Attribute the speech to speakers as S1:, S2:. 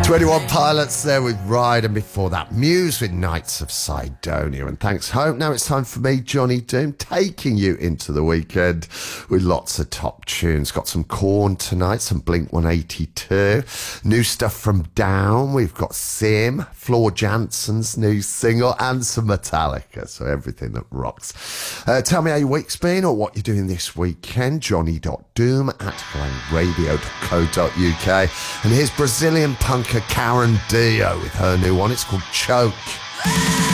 S1: 21 Pilots there with Ride, and before that, Muse with Knights of Sidonia. And thanks, Hope. Now it's time for me, Johnny Doom, taking you into the weekend with lots of top tunes. Got some Korn tonight, some Blink 182, new stuff from Down. We've got Sim, Floor Jansen's new single, and some Metallica. So everything that rocks. Tell me how your week's been or what you're doing this weekend. Johnny.doom@glenradio.co.uk. And here's Brazilian punker Karen Dio with her new one. It's called Choke.